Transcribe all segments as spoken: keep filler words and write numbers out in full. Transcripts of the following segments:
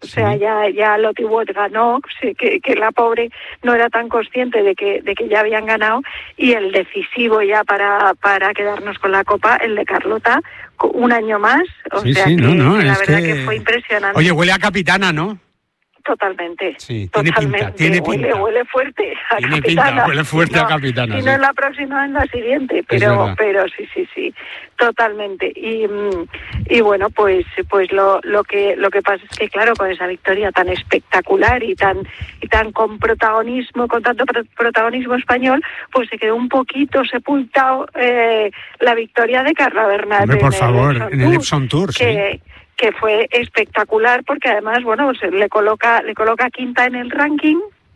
sea, ya ya Lottie Wood ganó, sí, que, que la pobre no era tan consciente de que de que ya habían ganado, y el decisivo ya para para quedarnos con la copa, el de Carlota, un año más, o sí, sea sí, que, no, no, que la es verdad que... que fue impresionante. Oye, huele a capitana, ¿no? Totalmente, sí, tiene totalmente. Pinta, tiene huele, pinta. huele fuerte a tiene capitana. Pinta, huele fuerte si no, a capitana. Si sí. no en la próxima, en la siguiente, pero pero sí, sí, sí, totalmente. Y y bueno, pues pues lo lo que lo que pasa es que claro, con esa victoria tan espectacular y tan y tan con protagonismo, con tanto pro- protagonismo español, pues se quedó un poquito sepultado eh, la victoria de Carla Bernat. Hombre, por en favor, el en el Epsom Tour, que, sí. que fue espectacular, porque además, bueno, pues le coloca le coloca quinta en el ranking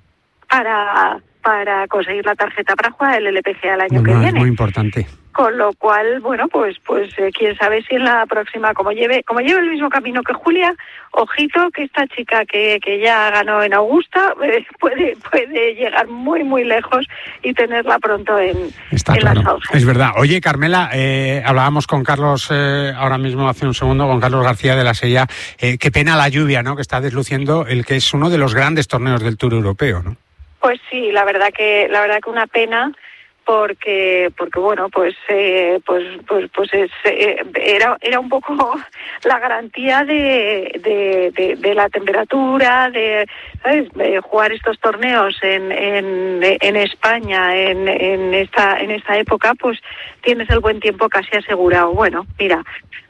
para para conseguir la tarjeta para jugar el L P G A el año no, que no, viene. Es muy importante. Con lo cual, bueno, pues pues eh, quién sabe si en la próxima, como lleve como lleve el mismo camino que Julia, ojito que esta chica que, que ya ganó en Augusta eh, puede puede llegar muy muy lejos y tenerla pronto en, Está en claro. las aulas. Es verdad. Oye, Carmela, eh, hablábamos con Carlos eh, ahora mismo hace un segundo, con Carlos García de la Sella. Eh, qué pena la lluvia, ¿no? Que está desluciendo el que es uno de los grandes torneos del Tour Europeo, ¿no? Pues sí, la verdad que la verdad que una pena. porque porque bueno pues eh, pues pues pues es, eh, era era un poco la garantía de de, de, de la temperatura, de, ¿sabes? De jugar estos torneos en en, en España en, en esta en esta época, pues tienes el buen tiempo casi asegurado. Bueno, mira,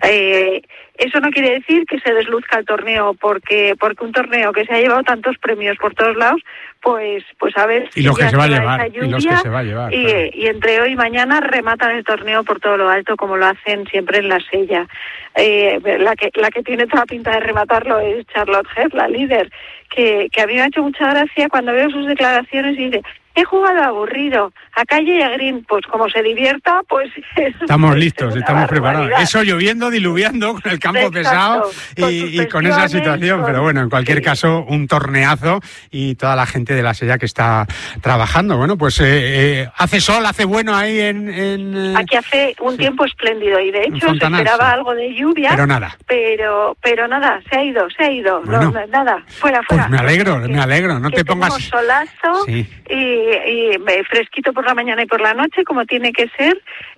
eh, eso no quiere decir que se desluzca el torneo, porque porque un torneo que se ha llevado tantos premios por todos lados, pues pues a ver y los si que se va a esa llevar lluvia, y los que se va a llevar y, claro. y entre hoy y mañana rematan el torneo por todo lo alto, como lo hacen siempre en la Sella. Eh, la que la que tiene toda pinta de rematarlo es Charlotte Heff, la líder, que, que a mí me ha hecho mucha gracia cuando veo sus declaraciones y dice: he jugado aburrido, a calle y a green, pues como se divierta, pues... Estamos listos, estamos barbaridad. preparados. Eso lloviendo, diluviando, con el campo Exacto, pesado y con, y con esa situación, con... pero bueno, en cualquier sí. caso, un torneazo y toda la gente de la Sella que está trabajando. Bueno, pues eh, eh, hace sol, hace bueno ahí en... en eh... Aquí hace un sí. tiempo espléndido y de hecho se esperaba sí. algo de lluvia, pero nada. Pero, pero nada, se ha ido, se ha ido, bueno, no, nada, fuera, fuera. Pues me alegro, que, me alegro, no te pongas... solazo sí. y... Y, y fresquito por la mañana y por la noche, como tiene que ser,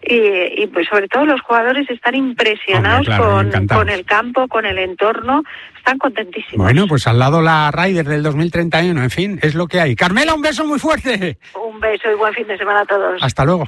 y, y pues sobre todo los jugadores están impresionados. Hombre, claro, con, con el campo, con el entorno, están contentísimos. Bueno, pues al lado la Ryder del dos mil treinta y uno, en fin, es lo que hay. Carmela, un beso muy fuerte. Un beso y buen fin de semana a todos. Hasta luego.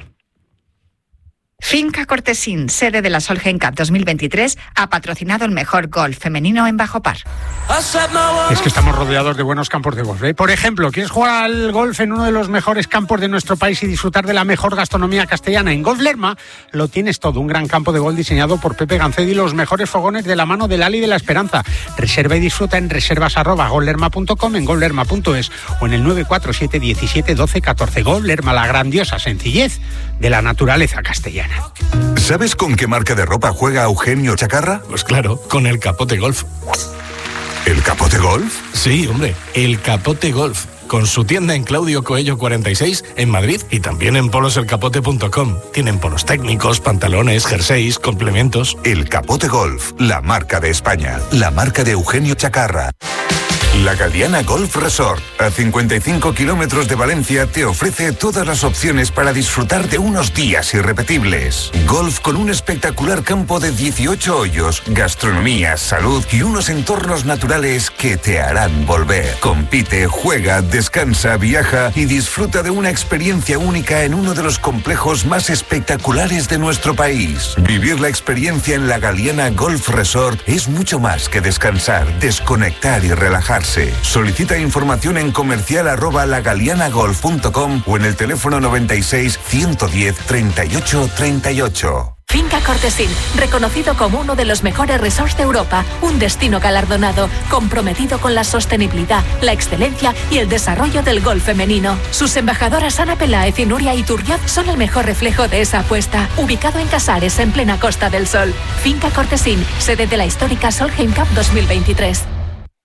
Finca Cortesín, sede de la Solheim Cup dos mil veintitrés, ha patrocinado el mejor golf femenino en Bajo Par. Es que estamos rodeados de buenos campos de golf, ¿eh? Por ejemplo, ¿quieres jugar al golf en uno de los mejores campos de nuestro país y disfrutar de la mejor gastronomía castellana? En Golf Lerma lo tienes todo, un gran campo de golf diseñado por Pepe Gancedo y los mejores fogones de la mano del Ali de la Esperanza. Reserva y disfruta en reservas arroba golflerma punto com, en golflerma punto es o en el nueve cuatro siete diecisiete doce catorce. Golf Lerma, la grandiosa sencillez de la naturaleza castellana. ¿Sabes con qué marca de ropa juega Eugenio Chacarra? Pues claro, con el Capote Golf. ¿El Capote Golf? Sí, hombre, el Capote Golf. Con su tienda en Claudio Coello cuarenta y seis en Madrid y también en polos el capote punto com. Tienen polos técnicos, pantalones, jerseys, complementos. El Capote Golf, la marca de España, la marca de Eugenio Chacarra. La Galiana Golf Resort, a cincuenta y cinco kilómetros de Valencia, te ofrece todas las opciones para disfrutar de unos días irrepetibles. Golf con un espectacular campo de dieciocho hoyos, gastronomía, salud y unos entornos naturales que te harán volver. Compite, juega, descansa, viaja y disfruta de una experiencia única en uno de los complejos más espectaculares de nuestro país. Vivir la experiencia en la Galiana Golf Resort es mucho más que descansar, desconectar y relajarse. Solicita información en comercial arroba lagalianagolf punto com o en el teléfono noventa y seis, ciento diez, treinta y ocho, treinta y ocho. Finca Cortesín, reconocido como uno de los mejores resorts de Europa, un destino galardonado, comprometido con la sostenibilidad, la excelencia y el desarrollo del golf femenino. Sus embajadoras Ana Peláez y Nuria Iturrioz son el mejor reflejo de esa apuesta. Ubicado en Casares, en plena Costa del Sol. Finca Cortesín, sede de la histórica Solheim Cup dos mil veintitrés.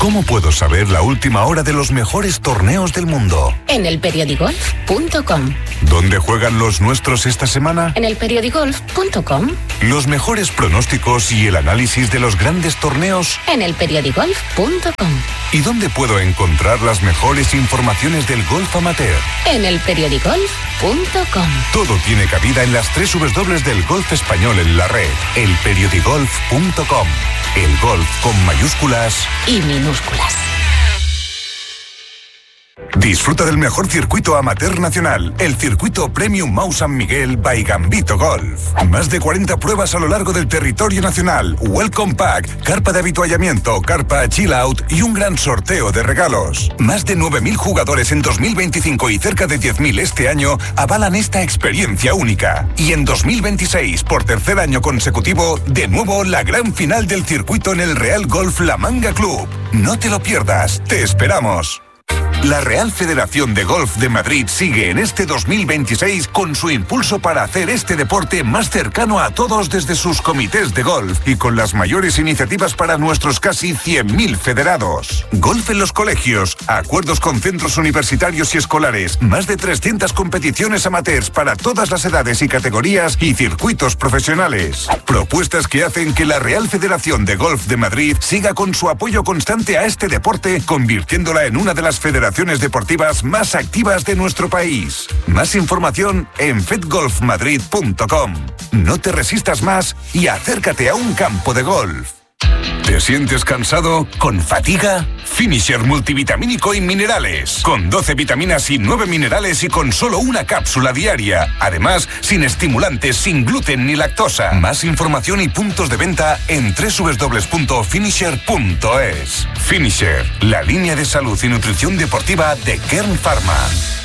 ¿Cómo puedo saber la última hora de los mejores torneos del mundo? En el periodigolf punto com. ¿Dónde juegan los nuestros esta semana? En el periodigolf punto com. Los mejores pronósticos y el análisis de los grandes torneos. En el periodigolf punto com. ¿Y dónde puedo encontrar las mejores informaciones del golf amateur? En el periodigolf punto com. Todo tiene cabida en las tres W del golf español en la red. el periodigolf punto com. El golf con mayúsculas y minúsculas. Disfruta del mejor circuito amateur nacional, el circuito Premium Mau San Miguel by Gambito Golf. Más de cuarenta pruebas a lo largo del territorio nacional, Welcome Pack, carpa de avituallamiento, carpa Chill Out y un gran sorteo de regalos. Más de nueve mil jugadores en dos mil veinticinco y cerca de diez mil este año avalan esta experiencia única. Y en dos mil veintiséis, por tercer año consecutivo, de nuevo la gran final del circuito en el Real Golf La Manga Club. No te lo pierdas, te esperamos. La Real Federación de Golf de Madrid sigue en este dos mil veintiséis con su impulso para hacer este deporte más cercano a todos desde sus comités de golf y con las mayores iniciativas para nuestros casi cien mil federados. Golf en los colegios, acuerdos con centros universitarios y escolares, más de trescientas competiciones amateurs para todas las edades y categorías y circuitos profesionales. Propuestas que hacen que la Real Federación de Golf de Madrid siga con su apoyo constante a este deporte, convirtiéndola en una de las federaciones deportivas más activas de nuestro país. Más información en fedgolf madrid punto com. No te resistas más y acércate a un campo de golf. ¿Te sientes cansado? ¿Con fatiga? Finisher multivitamínico y minerales. Con doce vitaminas y nueve minerales y con solo una cápsula diaria. Además, sin estimulantes, sin gluten ni lactosa. Más información y puntos de venta en doble u doble u doble u punto finisher punto es. Finisher, la línea de salud y nutrición deportiva de Kern Pharma.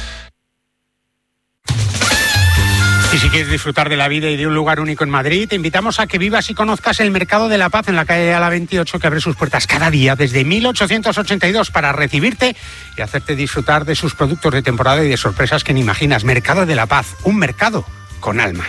Y si quieres disfrutar de la vida y de un lugar único en Madrid, te invitamos a que vivas y conozcas el Mercado de la Paz en la calle Ala veintiocho, que abre sus puertas cada día desde mil ochocientos ochenta y dos para recibirte y hacerte disfrutar de sus productos de temporada y de sorpresas que ni imaginas. Mercado de la Paz, un mercado con alma.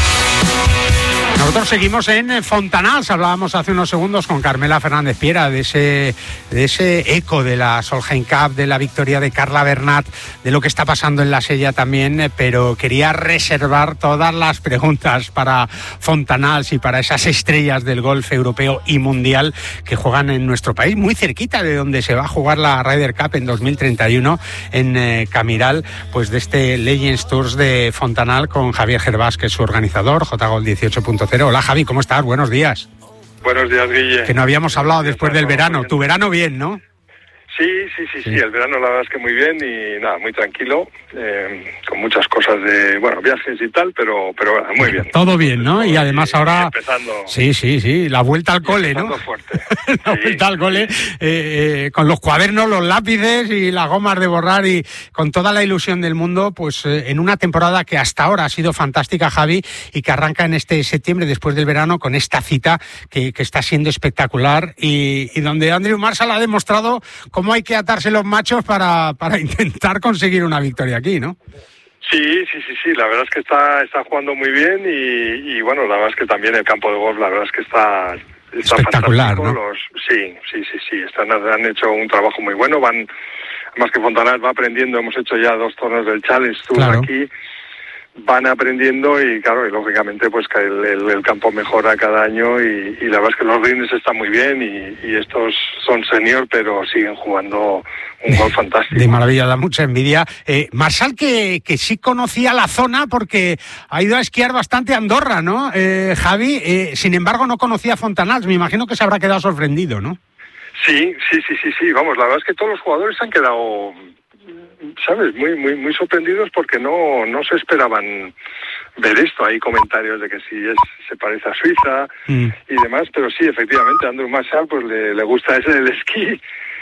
Nosotros seguimos en Fontanals. Hablábamos hace unos segundos con Carmela Fernández Piera de ese, de ese eco de la Solheim Cup, de la victoria de Carla Bernat, de lo que está pasando en la Sella también, pero quería reservar todas las preguntas para Fontanals y para esas estrellas del golf europeo y mundial que juegan en nuestro país, muy cerquita de donde se va a jugar la Ryder Cup en dos mil treinta y uno en eh, Camiral, pues de este Legends Tours de Fontanals con Javier Gervás, que es su organizador, J Golf dieciocho punto cero. Hola Javi, ¿cómo estás? Buenos días. Buenos días, Guille. Que no habíamos hablado después del verano. Tu verano bien, ¿no? Sí, sí, sí, sí, sí, el verano la verdad es que muy bien y nada, muy tranquilo, eh, con muchas cosas de, bueno, viajes y tal, pero pero muy bien. Todo bien, ¿no? Y además ahora... Empezando... Sí, sí, sí, la vuelta al cole, ¿no? Fuerte. la sí. vuelta al cole, eh, eh, con los cuadernos, los lápices y las gomas de borrar y con toda la ilusión del mundo, pues eh, en una temporada que hasta ahora ha sido fantástica, Javi, y que arranca en este septiembre, después del verano, con esta cita que, que está siendo espectacular y, y donde Andrew Marshall ha demostrado cómo hay que atarse los machos para, para intentar conseguir una victoria aquí, ¿no? Sí, sí, sí, sí, la verdad es que está, está jugando muy bien y, y bueno, la verdad es que también el campo de golf, la verdad es que está, está espectacular, ¿no? Los, sí, sí, sí, sí, están, han hecho un trabajo muy bueno, van, más que Fontanals va aprendiendo, hemos hecho ya dos torneos del Challenge Tour claro. aquí, van aprendiendo y claro, y lógicamente pues que el, el, el campo mejora cada año y, y la verdad es que los greens están muy bien y, y estos son senior pero siguen jugando un golf fantástico. De maravilla, da mucha envidia. Eh, Marshall que, que sí conocía la zona porque ha ido a esquiar bastante a Andorra, ¿no? Eh, Javi, eh, sin embargo no conocía Fontanals, me imagino que se habrá quedado sorprendido, ¿no? Sí, sí, sí, sí, sí, vamos, la verdad es que todos los jugadores se han quedado... ¿sabes? Muy muy muy sorprendidos porque no no se esperaban ver esto. Hay comentarios de que si es se parece a Suiza mm. y demás, pero sí, efectivamente, a Andrew Marshall pues le, le gusta ese del esquí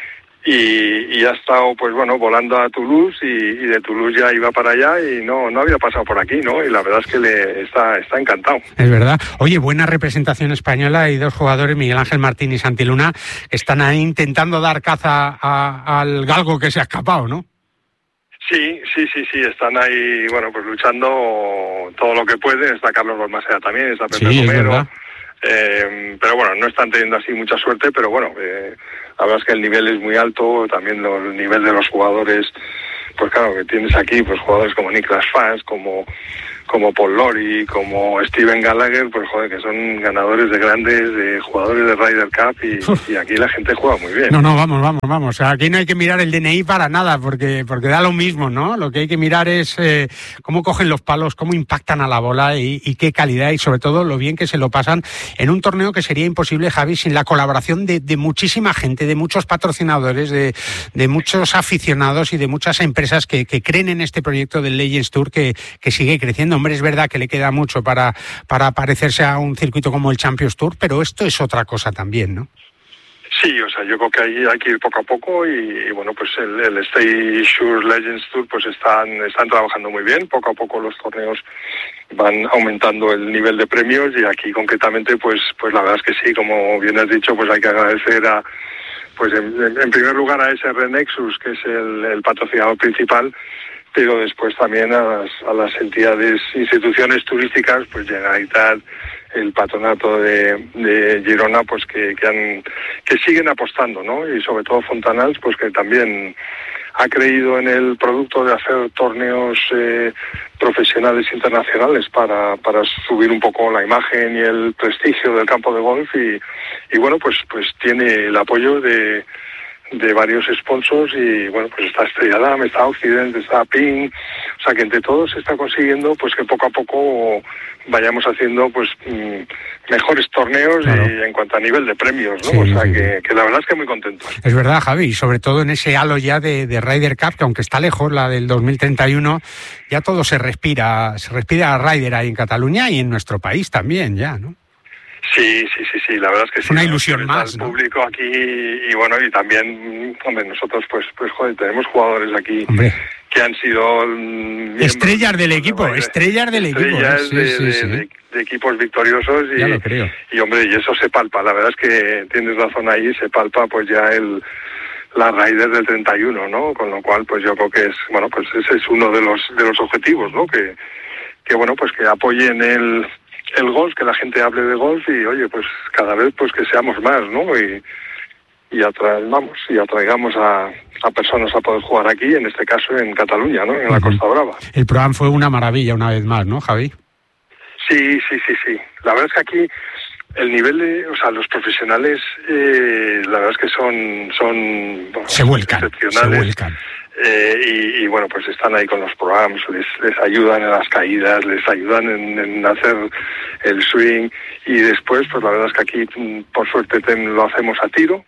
y, y ha estado pues bueno volando a Toulouse y, y de Toulouse ya iba para allá y no no había pasado por aquí, ¿no? Y la verdad es que le está está encantado. Es verdad. Oye, buena representación española y dos jugadores, Miguel Ángel Martín y Santi Luna, están ahí intentando dar caza a, al galgo que se ha escapado, ¿no? Sí, sí, sí, sí, están ahí, bueno, pues luchando todo lo que pueden. Está Carlos Balmaseda también, está Pepe sí, Romero. Eh, pero bueno, no están teniendo así mucha suerte, pero bueno, eh, la verdad es que el nivel es muy alto, también lo, el nivel de los jugadores, pues claro, que tienes aquí pues jugadores como Niklas Fast, como como Paul Lawrie, como Steven Gallagher, pues joder, que son ganadores de grandes, de jugadores de Ryder Cup y, y aquí la gente juega muy bien. No, no, vamos, vamos, vamos. O sea, aquí no hay que mirar el D N I para nada, porque porque da lo mismo, ¿no? Lo que hay que mirar es eh, cómo cogen los palos, cómo impactan a la bola y, y qué calidad y sobre todo lo bien que se lo pasan en un torneo que sería imposible, Javi, sin la colaboración de, de muchísima gente, de muchos patrocinadores, de, de muchos aficionados y de muchas empresas que, que creen en este proyecto del Legends Tour que, que sigue creciendo. Hombre, es verdad que le queda mucho para, para parecerse a un circuito como el Champions Tour, pero esto es otra cosa también, ¿no? Sí, o sea, yo creo que ahí hay que ir poco a poco y, y bueno, pues el, el Stay Sure Legends Tour pues están, están trabajando muy bien, poco a poco los torneos van aumentando el nivel de premios y aquí concretamente pues pues la verdad es que sí, como bien has dicho, pues hay que agradecer a, pues en, en primer lugar a S R Nexus, que es el, el patrocinador principal, pero después también a las, a las entidades, instituciones turísticas, pues Generalitat, el patronato de, de Girona, pues que, que han que siguen apostando, ¿no? Y sobre todo Fontanals, pues que también ha creído en el producto de hacer torneos eh, profesionales internacionales para, para subir un poco la imagen y el prestigio del campo de golf y, y bueno, pues pues tiene el apoyo de de varios sponsors y bueno, pues está Estrella Damm, está Occident, está Ping, o sea que entre todos se está consiguiendo pues que poco a poco vayamos haciendo pues mejores torneos, claro, y en cuanto a nivel de premios, ¿no? Sí, o sea sí, que, que la verdad es que muy contento. Es verdad, Javi, y sobre todo en ese halo ya de, de Ryder Cup, que aunque está lejos, la del dos mil treinta y uno, ya todo se respira, se respira Ryder ahí en Cataluña y en nuestro país también ya, ¿no? Sí, sí, sí, sí, la verdad es que es sí. Una ilusión más, ¿no? El público aquí y bueno, y también, hombre, nosotros pues, pues joder, tenemos jugadores aquí, hombre, que han sido estrellas del equipo, de estrellas del equipo. Estrellas sí, de, sí, de, sí. De, de equipos victoriosos y, ya lo creo. Y hombre, y eso se palpa, la verdad es que tienes razón ahí, se palpa pues ya el la Ryder del treinta y uno, ¿no? Con lo cual pues yo creo que es, bueno, pues ese es uno de los de los objetivos, ¿no? Que, que bueno, pues que apoyen el el golf, que la gente hable de golf y oye, pues cada vez pues que seamos más, ¿no? Y, y atraigamos y atraigamos a, a personas a poder jugar aquí, en este caso en Cataluña, ¿no? En la uh-huh. Costa Brava. El programa fue una maravilla una vez más, ¿no, Javi? Sí, sí, sí, sí. La verdad es que aquí el nivel de, o sea, los profesionales, eh, la verdad es que son, son bueno, se vuelcan, excepcionales. Se vuelcan. Eh, y, y bueno, pues están ahí con los programas, les, les ayudan en las caídas, les ayudan en, en hacer el swing y después, pues la verdad es que aquí, por suerte, ten, lo hacemos a tiro.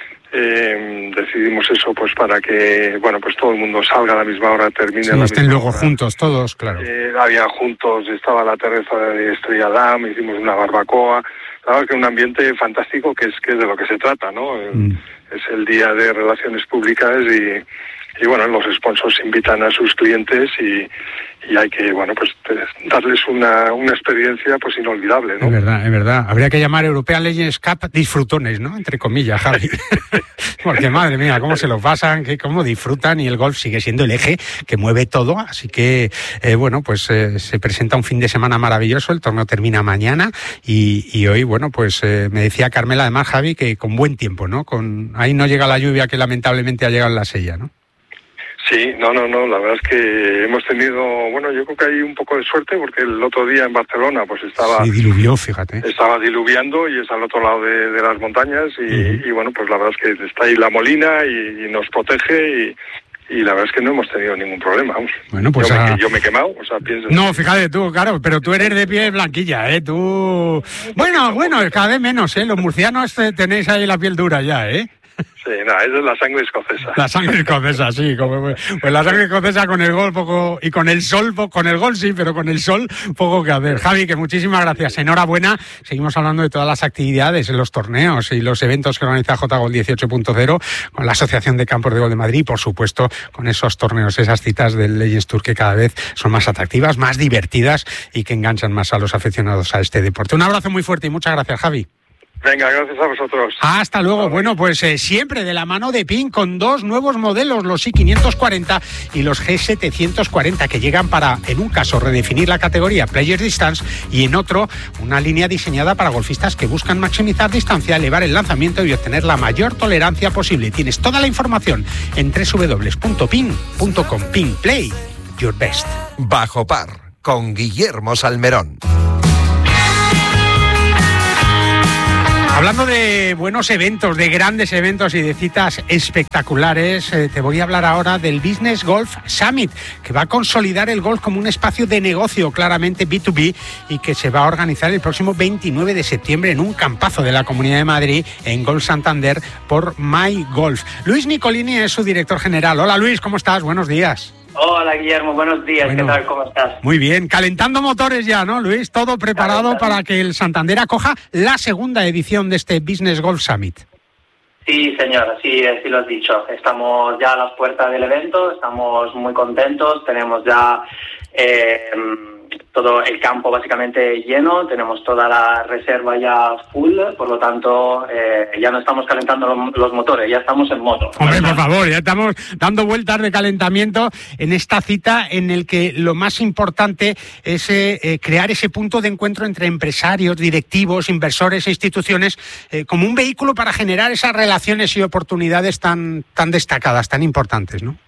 Eh, decidimos eso pues para que, bueno, pues todo el mundo salga a la misma hora, termine sí, a la estén misma luego hora. Juntos todos, claro. Eh, había juntos, estaba la terraza de Estrella Damm, hicimos una barbacoa. La verdad que un ambiente fantástico que es que es de lo que se trata, ¿no? Mm. Es el día de relaciones públicas y y bueno, los sponsors invitan a sus clientes y, y hay que, bueno, pues darles una, una experiencia pues inolvidable, ¿no? Es verdad, es verdad. Habría que llamar European Legends Cup disfrutones, ¿no? Entre comillas, Javi. Porque madre mía, cómo se lo pasan, que cómo disfrutan y el golf sigue siendo el eje que mueve todo. Así que, eh, bueno, pues eh, se presenta un fin de semana maravilloso. El torneo termina mañana y, y hoy, bueno, pues eh, me decía Carmela además, Javi, que con buen tiempo, ¿no? Con ahí no llega la lluvia que lamentablemente ha llegado en la Sella, ¿no? Sí, no, no, no, la verdad es que hemos tenido, bueno, yo creo que hay un poco de suerte porque el otro día en Barcelona pues estaba... Sí, diluvió, fíjate. Estaba diluviando y es al otro lado de, de las montañas y, uh-huh. y bueno, pues la verdad es que está ahí la molina y, y nos protege y, y la verdad es que no hemos tenido ningún problema, vamos. Bueno, pues... Yo, a... me, yo me he quemado, o sea, piensas... No, fíjate tú, claro, pero tú eres de piel blanquilla, ¿eh? Tú... Bueno, bueno, cada vez menos, ¿eh? Los murcianos tenéis ahí la piel dura ya, ¿eh? Sí, no, esa es la sangre escocesa. La sangre escocesa, sí. Como, pues la sangre escocesa con el gol poco y con el sol, con el gol sí, pero con el sol poco que hacer. Javi, que muchísimas gracias. Enhorabuena. Seguimos hablando de todas las actividades, los torneos y los eventos que organiza J Gol dieciocho punto cero con la Asociación de Campos de Golf de Madrid y, por supuesto, con esos torneos, esas citas del Legends Tour que cada vez son más atractivas, más divertidas y que enganchan más a los aficionados a este deporte. Un abrazo muy fuerte y muchas gracias, Javi. Venga, gracias a vosotros. Hasta luego. Vale. Bueno, pues eh, siempre de la mano de Ping, con dos nuevos modelos, los i quinientos cuarenta y los ge setecientos cuarenta, que llegan para, en un caso, redefinir la categoría Player Distance y en otro, una línea diseñada para golfistas que buscan maximizar distancia, elevar el lanzamiento y obtener la mayor tolerancia posible. Tienes toda la información en doble u doble u doble u punto ping punto com. Ping, play your best. Bajo par, con Guillermo Salmerón. Hablando de buenos eventos, de grandes eventos y de citas espectaculares, eh, te voy a hablar ahora del Business Golf Summit, que va a consolidar el golf como un espacio de negocio claramente B dos B y que se va a organizar el próximo veintinueve de septiembre en un campazo de la Comunidad de Madrid en Golf Santander por MyGolf. Luis Nicolini es su director general. Hola Luis, ¿cómo estás? Buenos días. Hola Guillermo, buenos días, bueno, ¿qué tal? ¿Cómo estás? Muy bien, calentando motores ya, ¿no, Luis? Todo preparado para que el Santander acoja la segunda edición de este Business Golf Summit. Sí, señor, sí, sí lo has dicho. Estamos ya a las puertas del evento, estamos muy contentos, tenemos ya eh, todo el campo básicamente lleno, tenemos toda la reserva ya full, por lo tanto eh, ya no estamos calentando los, los motores, ya estamos en moto. Hombre, por favor, ya estamos dando vueltas de calentamiento en esta cita en el que lo más importante es eh, crear ese punto de encuentro entre empresarios, directivos, inversores e instituciones eh, como un vehículo para generar esas relaciones y oportunidades tan, tan destacadas, tan importantes, ¿no?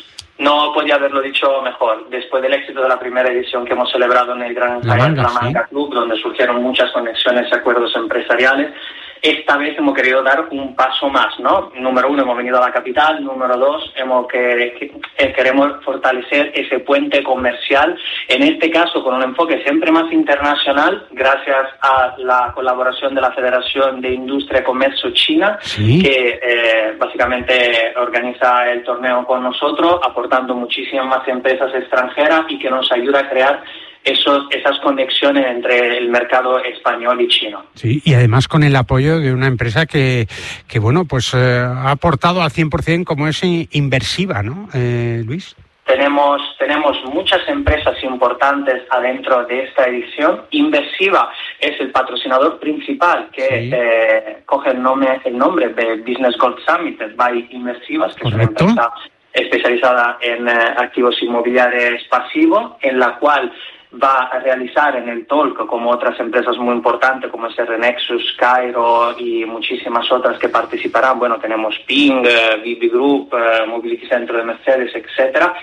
No podía haberlo dicho mejor. Después del éxito de la primera edición que hemos celebrado en el Gran Salamanca Club, donde surgieron muchas conexiones y acuerdos empresariales, esta vez hemos querido dar un paso más, ¿no? Número uno, hemos venido a la capital. Número dos, hemos que, que, queremos fortalecer ese puente comercial, en este caso con un enfoque siempre más internacional, gracias a la colaboración de la Federación de Industria y Comercio China, ¿sí? que eh, básicamente organiza el torneo con nosotros, aportando muchísimas más empresas extranjeras y que nos ayuda a crear Esos, esas conexiones entre el mercado español y chino. Sí, y además con el apoyo de una empresa que, que bueno, pues eh, ha aportado al cien por ciento como es inversiva, ¿no, eh, Luis? Tenemos, tenemos muchas empresas importantes adentro de esta edición. Inversiva es el patrocinador principal que sí. eh, coge el nombre, el nombre de Business Golf Summit by Inversivas, que Correcto. es una empresa especializada en eh, activos inmobiliarios pasivos, en la cual va a realizar en el talk, como otras empresas muy importantes como es R Nexus, Cairo y muchísimas otras que participarán. Bueno, tenemos Ping, V B Group, eh, Mobility Centro de Mercedes, etcétera.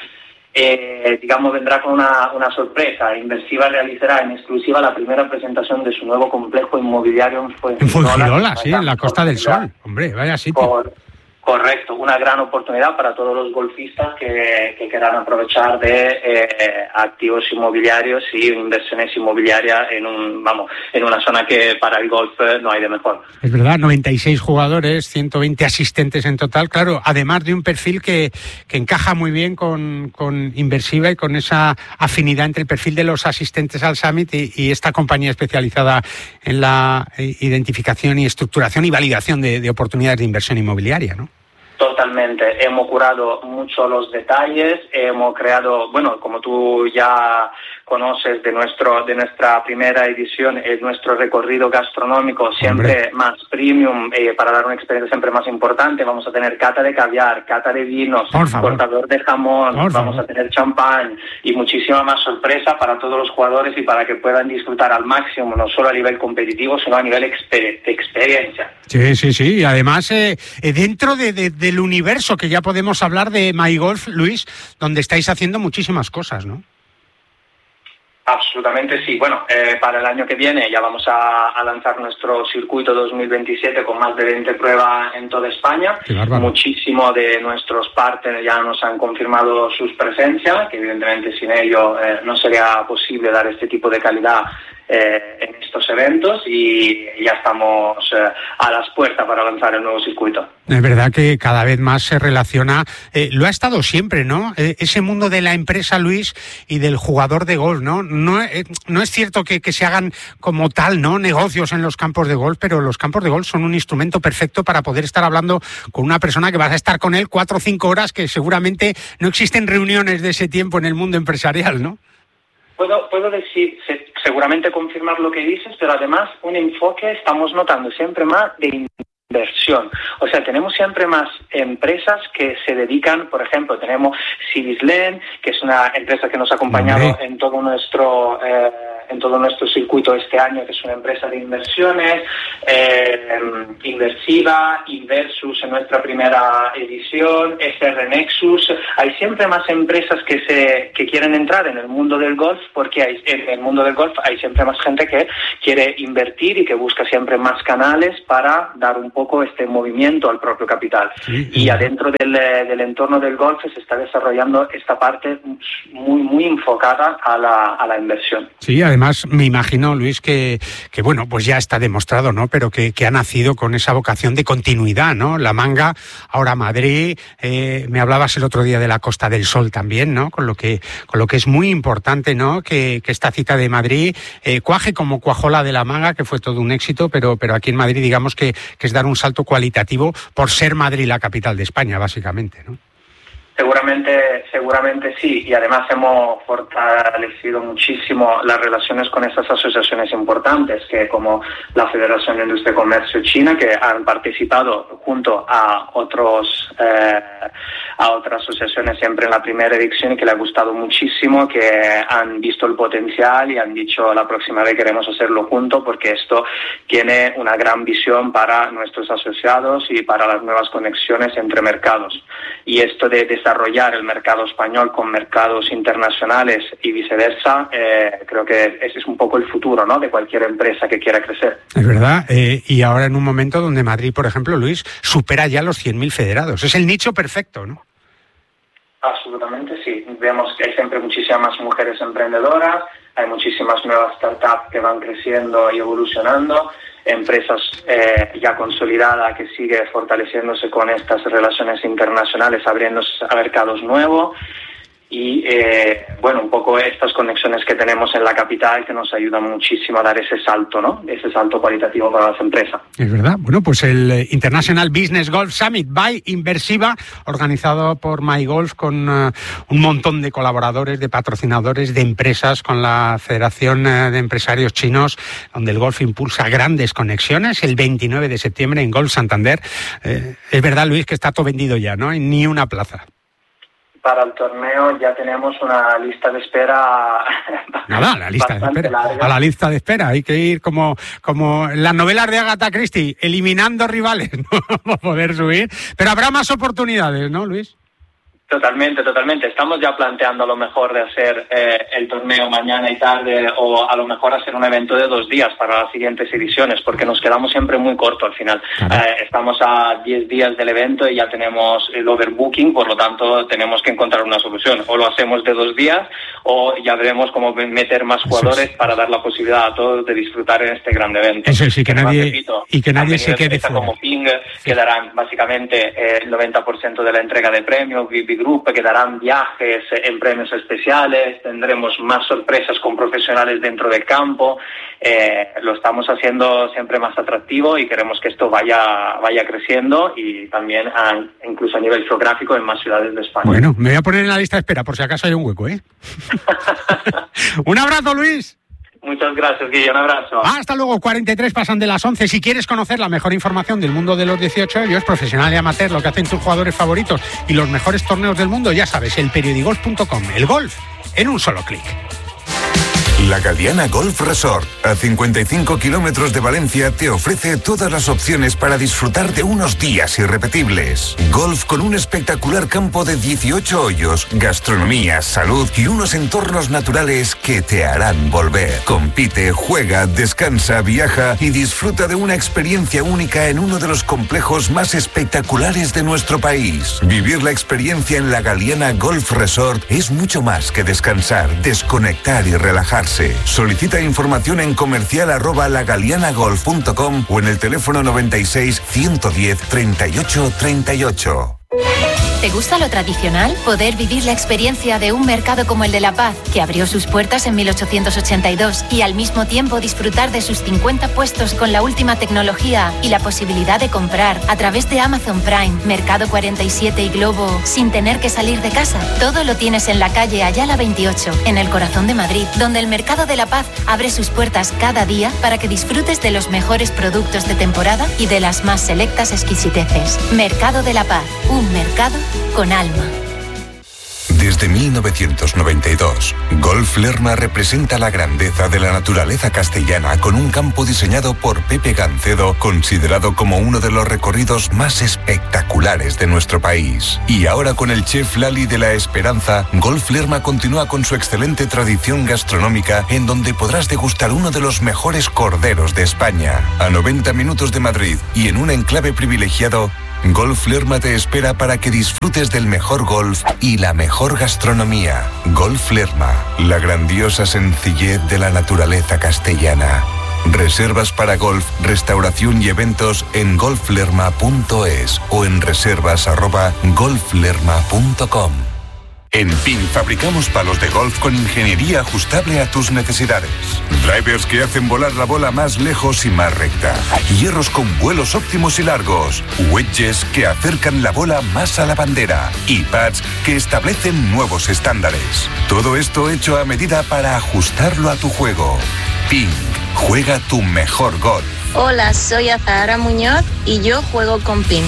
Eh, digamos, vendrá con una, una sorpresa. Inversiva realizará en exclusiva la primera presentación de su nuevo complejo inmobiliario en Fuengirola. En Fuengirola, sí, en la Costa del Sol. Hombre, vaya sitio. Por, Correcto, una gran oportunidad para todos los golfistas que, que quieran aprovechar de eh, activos inmobiliarios y inversiones inmobiliarias en un, vamos, en una zona que para el golf no hay de mejor. Es verdad, noventa y seis jugadores, ciento veinte asistentes en total, claro, además de un perfil que, que encaja muy bien con, con Inversiva y con esa afinidad entre el perfil de los asistentes al Summit y, y esta compañía especializada en la identificación y estructuración y validación de, de oportunidades de inversión inmobiliaria, ¿no? Totalmente. Hemos curado mucho los detalles, hemos creado, bueno, como tú ya conoces de nuestro de nuestra primera edición, es nuestro recorrido gastronómico siempre Hombre. más premium, eh, para dar una experiencia siempre más importante. Vamos a tener cata de caviar, cata de vinos, cortador de jamón, Por vamos favor. a tener champán y muchísima más sorpresa para todos los jugadores y para que puedan disfrutar al máximo, no solo a nivel competitivo, sino a nivel exper- de experiencia. Sí, sí, sí. Y además, eh, dentro de, de, del universo que ya podemos hablar de MyGolf, Luis, donde estáis haciendo muchísimas cosas, ¿no? Absolutamente sí. Bueno, eh, para el año que viene ya vamos a, a lanzar nuestro circuito dos mil veintisiete con más de veinte pruebas en toda España. Muchísimo de nuestros partners ya nos han confirmado sus presencias, que evidentemente sin ello eh, no sería posible dar este tipo de calidad eh, en estos eventos, y ya estamos eh, a las puertas para lanzar el nuevo circuito. Es verdad que cada vez más se relaciona, eh, lo ha estado siempre, ¿no? Eh, ese mundo de la empresa, Luis, y del jugador de golf, ¿no? No, eh, no es cierto que, que se hagan como tal, ¿no?, negocios en los campos de golf, pero los campos de golf son un instrumento perfecto para poder estar hablando con una persona que vas a estar con él cuatro o cinco horas, que seguramente no existen reuniones de ese tiempo en el mundo empresarial, ¿no? Puedo, puedo decir, seguramente confirmar lo que dices, pero además un enfoque estamos notando siempre más de inversión. O sea, tenemos siempre más empresas que se dedican, por ejemplo, tenemos Civistland, que es una empresa que nos ha acompañado en todo nuestro eh, en todo nuestro circuito este año, que es una empresa de inversiones, eh, Inversiva, Inversus en nuestra primera edición, S R Nexus. Hay siempre más empresas que se que quieren entrar en el mundo del golf, porque hay, en el mundo del golf hay siempre más gente que quiere invertir y que busca siempre más canales para dar un poco este movimiento al propio capital. Sí. Y adentro del, del entorno del golf se está desarrollando esta parte muy muy enfocada a la, a la inversión. Sí, además me imagino, Luis, que, que bueno, pues ya está demostrado, ¿no? Pero que, que ha nacido con esa vocación de continuidad, ¿no? La Manga, ahora Madrid, eh, me hablabas el otro día de la Costa del Sol también, ¿no? Con lo que, con lo que es muy importante, ¿no? Que, que esta cita de Madrid eh, cuaje como cuajó la de la Manga, que fue todo un éxito, pero, pero aquí en Madrid digamos que, que es dar un salto cualitativo por ser Madrid la capital de España, básicamente, ¿no? Seguramente, seguramente sí, y además hemos fortalecido muchísimo las relaciones con estas asociaciones importantes, que como la Federación de Industria y Comercio China, que han participado junto a otros eh, a otras asociaciones siempre en la primera edición y que le ha gustado muchísimo, que han visto el potencial y han dicho la próxima vez queremos hacerlo juntos, porque esto tiene una gran visión para nuestros asociados y para las nuevas conexiones entre mercados. Y esto de desarrollar el mercado español con mercados internacionales y viceversa, eh, creo que ese es un poco el futuro, ¿no?, de cualquier empresa que quiera crecer. Es verdad, eh, y ahora en un momento donde Madrid, por ejemplo, Luis, supera ya los cien mil federados. Es el nicho perfecto, ¿no? Absolutamente sí. Vemos que hay siempre muchísimas más mujeres emprendedoras, hay muchísimas nuevas startups que van creciendo y evolucionando, empresas eh, ya consolidadas que sigue fortaleciéndose con estas relaciones internacionales, abriéndose a mercados nuevos y, eh, bueno, un poco estas conexiones que tenemos en la capital que nos ayudan muchísimo a dar ese salto, ¿no? Ese salto cualitativo para las empresas. Es verdad. Bueno, pues el International Business Golf Summit by Inversiva, organizado por MyGolf con uh, un montón de colaboradores, de patrocinadores, de empresas, con la Federación uh, de Empresarios Chinos, donde el golf impulsa grandes conexiones, el veintinueve de septiembre en Golf Santander. Eh, es verdad, Luis, que está todo vendido ya, ¿no? Hay ni una plaza. Para el torneo ya tenemos una lista de espera. Nada, la lista de espera. Larga. A la lista de espera. Hay que ir como, como las novelas de Agatha Christie, eliminando rivales, ¿no? Para poder subir. Pero habrá más oportunidades, ¿no, Luis? Totalmente, totalmente. Estamos ya planteando a lo mejor de hacer eh, el torneo mañana y tarde, o a lo mejor hacer un evento de dos días para las siguientes ediciones, porque nos quedamos siempre muy corto al final. Eh, estamos a diez días del evento y ya tenemos el overbooking, por lo tanto tenemos que encontrar una solución. O lo hacemos de dos días o ya veremos cómo meter más jugadores para dar la posibilidad a todos de disfrutar en este gran evento. Eso sí, que Además, nadie, repito, y que nadie se quede fuera. Como Ping, sí. Que darán básicamente eh, el noventa por ciento de la entrega de premios, V I P Group, que darán viajes en premios especiales, tendremos más sorpresas con profesionales dentro del campo, eh, lo estamos haciendo siempre más atractivo y queremos que esto vaya vaya creciendo y también a, incluso a nivel geográfico en más ciudades de España. Bueno, me voy a poner en la lista de espera por si acaso hay un hueco, ¿eh? Un abrazo, Luis. Muchas gracias, Guille, un abrazo. Hasta luego, cuarenta y tres pasan de las once. Si quieres conocer la mejor información del mundo de los dieciocho hoyos, profesional y amateur, lo que hacen tus jugadores favoritos y los mejores torneos del mundo, ya sabes, el periodigolf punto com. El golf en un solo clic. La Galiana Golf Resort, a cincuenta y cinco kilómetros de Valencia, te ofrece todas las opciones para disfrutar de unos días irrepetibles. Golf con un espectacular campo de dieciocho hoyos, gastronomía, salud y unos entornos naturales que te harán volver. Compite, juega, descansa, viaja y disfruta de una experiencia única en uno de los complejos más espectaculares de nuestro país. Vivir la experiencia en la Galiana Golf Resort es mucho más que descansar, desconectar y relajarse. Solicita información en comercial arroba lagalianagolf punto com o en el teléfono noventa y seis, ciento diez, treinta y ocho, treinta y ocho. ¿Te gusta lo tradicional? Poder vivir la experiencia de un mercado como el de La Paz, que abrió sus puertas en mil ochocientos ochenta y dos, y al mismo tiempo disfrutar de sus cincuenta puestos con la última tecnología y la posibilidad de comprar a través de Amazon Prime, Mercado cuarenta y siete y Globo sin tener que salir de casa. Todo lo tienes en la calle Ayala veintiocho, en el corazón de Madrid, donde el Mercado de La Paz abre sus puertas cada día para que disfrutes de los mejores productos de temporada y de las más selectas exquisiteces. Mercado de La Paz, un mercado con alma. Desde mil novecientos noventa y dos, Golf Lerma representa la grandeza de la naturaleza castellana con un campo diseñado por Pepe Gancedo, considerado como uno de los recorridos más espectaculares de nuestro país. Y ahora con el chef Lali de la Esperanza, Golf Lerma continúa con su excelente tradición gastronómica en donde podrás degustar uno de los mejores corderos de España. A noventa minutos de Madrid y en un enclave privilegiado, Golf Lerma te espera para que disfrutes del mejor golf y la mejor gastronomía. Golf Lerma, la grandiosa sencillez de la naturaleza castellana. Reservas para golf, restauración y eventos en golf lerma punto es o en reservas arroba golf lerma punto com. En P I N fabricamos palos de golf con ingeniería ajustable a tus necesidades. Drivers que hacen volar la bola más lejos y más recta. Hierros con vuelos óptimos y largos. Wedges que acercan la bola más a la bandera. Y pads que establecen nuevos estándares. Todo esto hecho a medida para ajustarlo a tu juego. P I N, juega tu mejor golf. Hola, soy Azahara Muñoz y yo juego con P I N.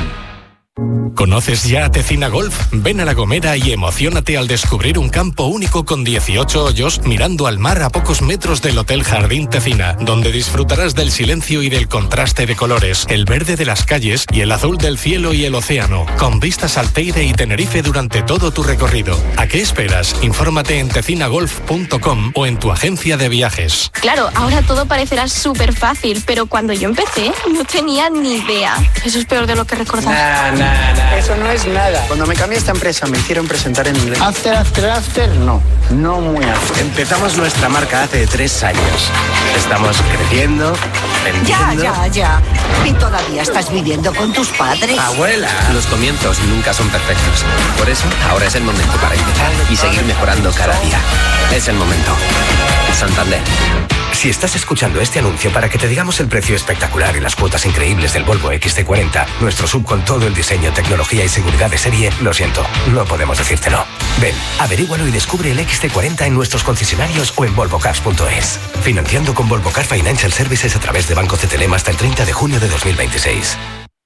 ¿Conoces ya Tecina Golf? Ven a La Gomera y emociónate al descubrir un campo único con dieciocho hoyos mirando al mar a pocos metros del Hotel Jardín Tecina, donde disfrutarás del silencio y del contraste de colores, el verde de las calles y el azul del cielo y el océano, con vistas al Teide y Tenerife durante todo tu recorrido. ¿A qué esperas? Infórmate en tecina golf punto com o en tu agencia de viajes. Claro, ahora todo parecerá súper fácil, pero cuando yo empecé no tenía ni idea. Eso es peor de lo que recordaba. Nah, nah, nah. Eso no es nada. Cuando me cambié a esta empresa me hicieron presentar en inglés. After, after, after, no. No muy after. Empezamos nuestra marca hace tres años. Estamos creciendo, vendiendo... Ya, ya, ya. ¿Y todavía estás viviendo con tus padres? ¡Abuela! Los comienzos nunca son perfectos. Por eso, ahora es el momento para empezar y seguir mejorando cada día. Es el momento. Santander. Si estás escuchando este anuncio para que te digamos el precio espectacular y las cuotas increíbles del Volvo X C cuarenta, nuestro sub con todo el diseño, tecnología y seguridad de serie, lo siento, no podemos decírtelo. Ven, averígualo y descubre el X C cuarenta en nuestros concesionarios o en volvo cars punto es. Financiando con Volvo Car Financial Services a través de Banco C T L M hasta el treinta de junio de dos mil veintiséis.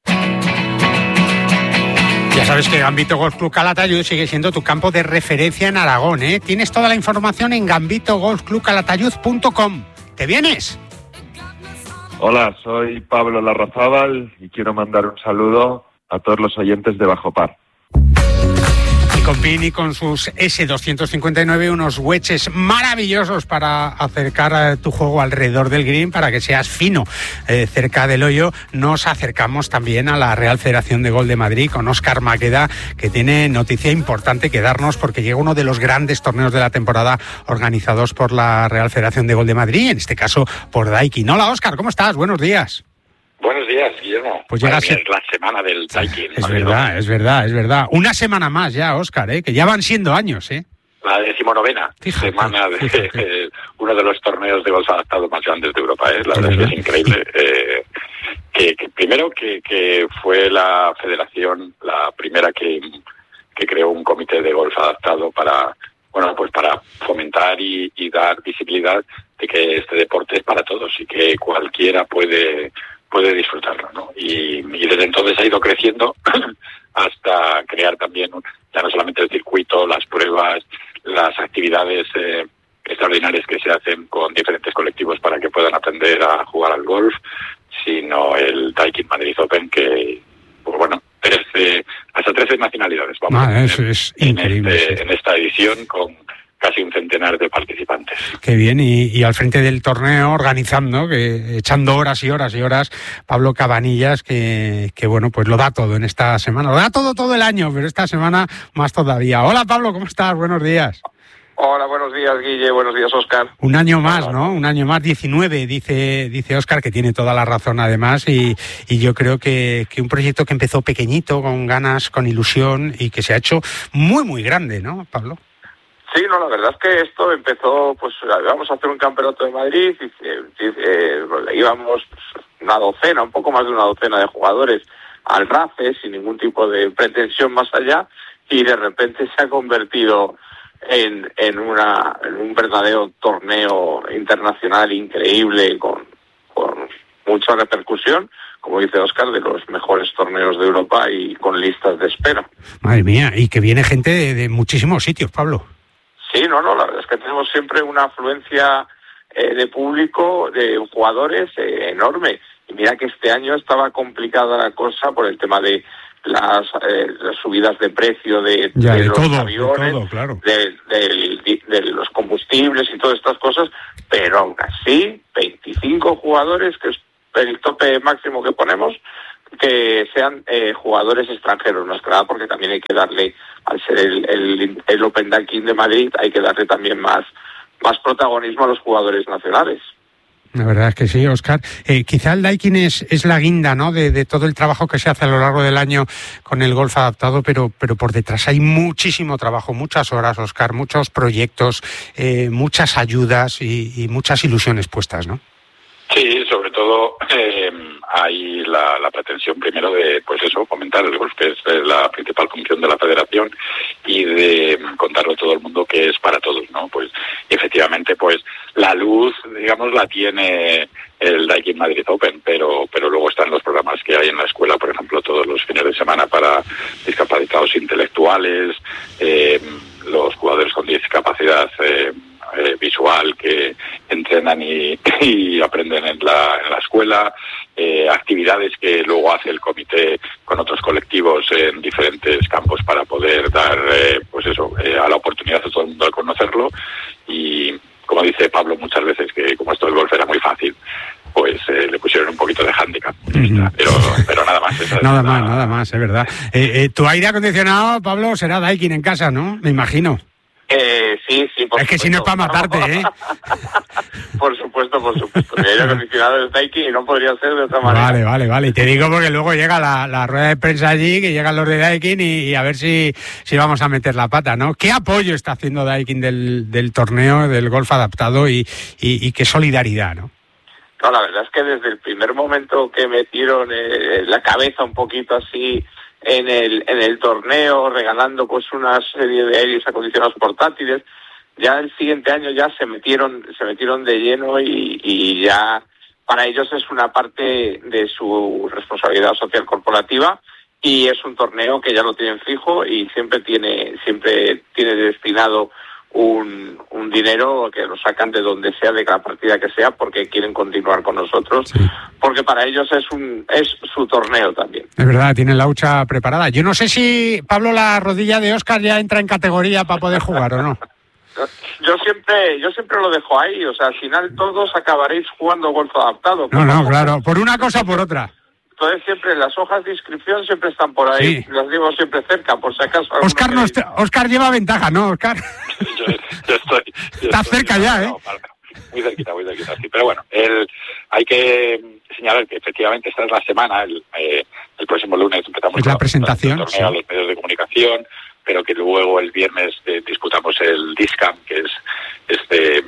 Ya sabes que Gambito Golf Club Calatayud sigue siendo tu campo de referencia en Aragón, ¿eh? Tienes toda la información en gambito golf club calatayud punto com. ¿Te vienes? Hola, soy Pablo Larrazábal y quiero mandar un saludo a todos los oyentes de Bajo Par. Y con P I N y con sus ese doscientos cincuenta y nueve, unos wedges maravillosos para acercar a tu juego alrededor del green, para que seas fino eh, cerca del hoyo. Nos acercamos también a la Real Federación de Golf de Madrid con Óscar Maqueda, que tiene noticia importante que darnos, porque llega uno de los grandes torneos de la temporada organizados por la Real Federación de Golf de Madrid, en este caso por Daikin. Hola, Óscar, ¿cómo estás? Buenos días. Buenos días, Guillermo. Pues llega a ser la semana del Daikin. Es verdad, es verdad, es verdad. Una semana más ya, Óscar, ¿eh? Que ya van siendo años, ¿eh? La decimonovena fíjate, semana de fíjate. uno de los torneos de golf adaptado más grandes de Europa, ¿eh? La verdad es que es increíble. eh, que, que primero que, que fue la federación la primera que, que creó un comité de golf adaptado para, bueno, pues para fomentar y, y dar visibilidad de que este deporte es para todos y que cualquiera puede puede disfrutarlo, ¿no? Y, y desde entonces ha ido creciendo hasta crear también ya no solamente el circuito, las pruebas, las actividades eh, extraordinarias que se hacen con diferentes colectivos para que puedan aprender a jugar al golf, sino el Daikin Madrid Open, que, pues bueno, trece, hasta trece nacionalidades vamos ah, a tener eso es en, increíble, este, sí. en esta edición, con casi un centenar de participantes. Qué bien, y, y al frente del torneo organizando, que echando horas y horas y horas, Pablo Cabanillas, que, que bueno, pues lo da todo en esta semana, lo da todo todo el año, pero esta semana más todavía. Hola Pablo, ¿cómo estás? Buenos días. Hola, buenos días, Guille, buenos días, Óscar. Un año más, ¿no? Un año más, diecinueve, dice dice Óscar, que tiene toda la razón además, y, y yo creo que, que un proyecto que empezó pequeñito, con ganas, con ilusión, y que se ha hecho muy, muy grande, ¿no, Pablo? Sí, no, la verdad es que esto empezó, pues íbamos a hacer un campeonato de Madrid, y, y, eh, íbamos pues, una docena, un poco más de una docena de jugadores al R A C E, sin ningún tipo de pretensión más allá, y de repente se ha convertido en, en, una, en un verdadero torneo internacional increíble, con, con mucha repercusión, como dice Óscar, de los mejores torneos de Europa y con listas de espera. Madre mía, y que viene gente de, de muchísimos sitios, Pablo. Sí, no, no, la verdad es que tenemos siempre una afluencia eh, de público, de jugadores eh, enorme. Y mira que este año estaba complicada la cosa por el tema de las, eh, las subidas de precio de, ya, de, de los todo, aviones, de, todo, claro. de, de, de los combustibles y todas estas cosas, pero aún así, veinticinco jugadores, que es el tope máximo que ponemos, que sean eh, jugadores extranjeros, más que nada porque también hay que darle, al ser el, el, el Open Daikin de Madrid, hay que darle también más, más protagonismo a los jugadores nacionales. La verdad es que sí, Óscar. Eh, quizá el Daikin es, es la guinda, ¿no?, de, de todo el trabajo que se hace a lo largo del año con el golf adaptado, pero, pero por detrás hay muchísimo trabajo, muchas horas, Óscar, muchos proyectos, eh, muchas ayudas y, y muchas ilusiones puestas, ¿no? Sí, sobre todo eh, hay la, la pretensión primero de, pues eso, fomentar el golf, que es la principal función de la federación, y de contarle a todo el mundo que es para todos, ¿no? Pues efectivamente, pues la luz, digamos, la tiene el Daikin Madrid Open, pero pero luego están los programas que hay en la escuela, por ejemplo, todos los fines de semana para discapacitados intelectuales, eh, los jugadores con discapacidad eh, eh, visual que entrenan y, y aprenden en la, en la escuela, eh, actividades que luego hace el comité con otros colectivos en diferentes campos para poder dar, eh, pues eso, eh, a la oportunidad a todo el mundo de conocerlo. Y como dice Pablo muchas veces, que como esto del golf era muy fácil, pues eh, le pusieron un poquito de hándicap, uh-huh. pero, pero nada más. Esa nada es más, la... nada más, es verdad. Eh, eh, tu aire acondicionado, Pablo, será Daikin en casa, ¿no? Me imagino. Eh, sí, sí, por Es que supuesto. si no es para matarte, ¿eh? Por supuesto, por supuesto. Mi aire acondicionado es Daikin y no podría ser de otra manera. Vale, vale, vale. Y te digo porque luego llega la, la rueda de prensa allí, que llegan los de Daikin y, y a ver si, si vamos a meter la pata, ¿no? ¿Qué apoyo está haciendo Daikin del, del torneo, del golf adaptado y, y, y qué solidaridad, ¿no? No, la verdad es que desde el primer momento que metieron eh, la cabeza un poquito así en el en el torneo, regalando pues una serie de aires acondicionados portátiles, ya el siguiente año ya se metieron se metieron de lleno y, y ya para ellos es una parte de su responsabilidad social corporativa, y es un torneo que ya lo tienen fijo y siempre tiene siempre tiene destinado un, un dinero que lo sacan de donde sea, de la partida que sea, porque quieren continuar con nosotros, sí. Porque para ellos es un es su torneo también. Es verdad, tienen la hucha preparada. Yo no sé si, Pablo, la rodilla de Óscar ya entra en categoría para poder jugar o no. Yo siempre yo siempre lo dejo ahí, o sea, al final todos acabaréis jugando golf adaptado. No, no, claro, por una cosa o por otra. Entonces siempre las hojas de inscripción siempre están por ahí, sí. Las llevo siempre cerca, por si acaso. Óscar, no est- Óscar lleva ventaja, ¿no, Óscar? yo, yo estoy... Yo Estás estoy, cerca no, ya, no, ¿eh? No, muy cerquita, muy cerquita, sí. Pero bueno, el, hay que señalar que efectivamente esta es la semana, el, eh, el próximo lunes empezamos es la presentación, el torneo a sí. los medios de comunicación, pero que luego el viernes eh, disputamos el Discam, que es este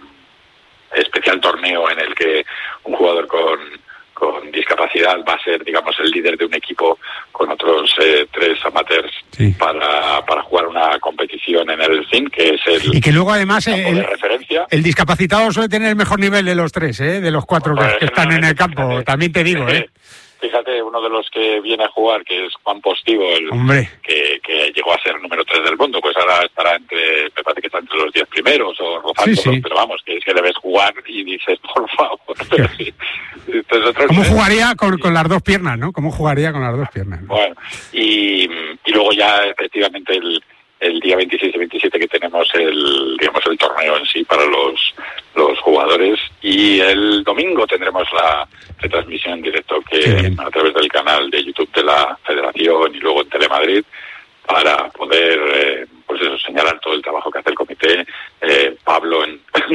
especial torneo en el que un jugador con... con discapacidad va a ser, digamos, el líder de un equipo con otros eh, tres amateurs, sí. para, para jugar una competición en el C I N, que es el y que luego además campo el, de referencia. El discapacitado suele tener el mejor nivel de los tres, ¿eh? De los cuatro pues, que están en el campo, fíjate, también te digo, ¿eh? Fíjate, uno de los que viene a jugar, que es Juan Postigo, el que, que llegó a ser número tres del mundo, pues ahora estará entre, me parece que está entre los diez primeros o rozando, sí, sí. Pero vamos, que es que le ves jugar y dices, por favor. Sí. Entonces, ¿Cómo jugaría con, con las dos piernas, no? ¿Cómo jugaría con las dos piernas? ¿no? Bueno, y, y luego ya efectivamente el, el día veintiséis y veintisiete que tenemos el, digamos, el torneo en sí para los, los jugadores, y el domingo tendremos la retransmisión en directo que a través del canal de YouTube de la Federación y luego en Telemadrid, para poder eh, pues eso, señalar todo el trabajo que hace el comité, eh,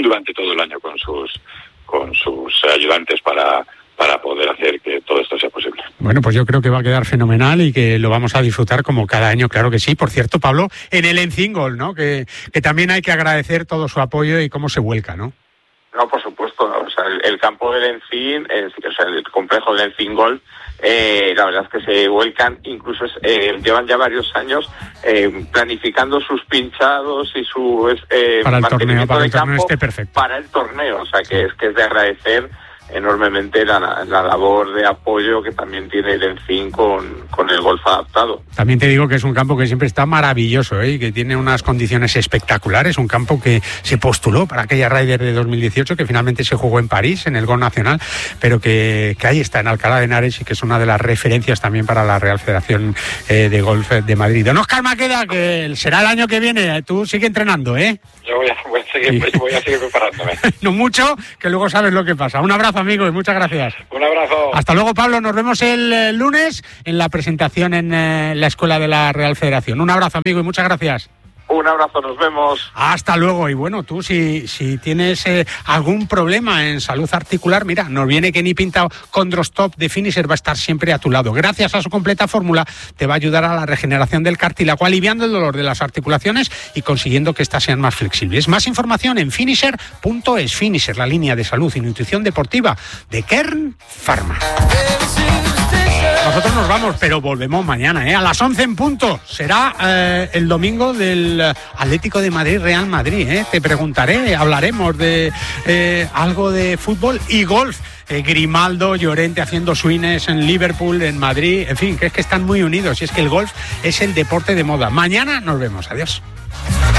durante todo el año con sus con sus ayudantes para para poder hacer que todo esto sea posible. Bueno, pues yo creo que va a quedar fenomenal y que lo vamos a disfrutar como cada año, claro que sí. Por cierto, Pablo, en el Encingol, ¿no? Que, que también hay que agradecer todo su apoyo y cómo se vuelca, ¿no? No, por supuesto. O sea, el, el campo del Encín, el, o sea, el complejo del Encingol, eh, la verdad es que se vuelcan, incluso eh, llevan ya varios años eh, planificando sus pinchados y su eh, para el torneo, para de el torneo campo esté perfecto. Para el torneo, o sea, que es que es de agradecer enormemente la, la labor de apoyo que también tiene el Encín con, con el golf adaptado. También te digo que es un campo que siempre está maravilloso, ¿eh? Y que tiene unas condiciones espectaculares, un campo que se postuló para aquella Ryder de dos mil dieciocho, que finalmente se jugó en París, en el Golf Nacional, pero que, que ahí está, en Alcalá de Henares, y que es una de las referencias también para la Real Federación eh, de Golf de Madrid. Don Óscar Maqueda, que será el año que viene, tú sigue entrenando, ¿eh? Yo voy a, voy a, seguir, voy a seguir preparándome. No mucho, que luego sabes lo que pasa. Un abrazo, amigo, y muchas gracias. Un abrazo. Hasta luego, Pablo. Nos vemos el eh, lunes en la presentación en eh, la Escuela de la Real Federación. Un abrazo, amigo, y muchas gracias. Un abrazo, nos vemos. Hasta luego. Y bueno, tú si, si tienes eh, algún problema en salud articular, mira, nos viene Kenny Pinta Condrostop de Finisher, va a estar siempre a tu lado. Gracias a su completa fórmula te va a ayudar a la regeneración del cartílago, aliviando el dolor de las articulaciones y consiguiendo que éstas sean más flexibles. Más información en finisher punto es. Finisher, la línea de salud y nutrición deportiva de Kern Pharma. Nosotros nos vamos, pero volvemos mañana, ¿eh? A las once en punto. Será eh, el domingo del Atlético de Madrid, Real Madrid, ¿eh? Te preguntaré, hablaremos de eh, algo de fútbol y golf. Eh, Grimaldo, Llorente haciendo swings en Liverpool, en Madrid, en fin, que es que están muy unidos y es que el golf es el deporte de moda. Mañana nos vemos. Adiós.